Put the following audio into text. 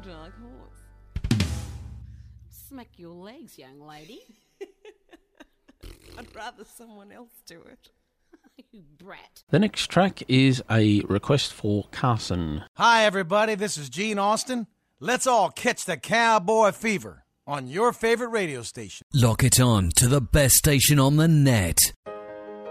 dark horse. Smack your legs, young lady. I'd rather someone else do it. You brat. The next track is a request for Carson. Hi, everybody. This is Gene Austin. Let's all catch the cowboy fever on your favorite radio station. Lock it on to the best station on the net.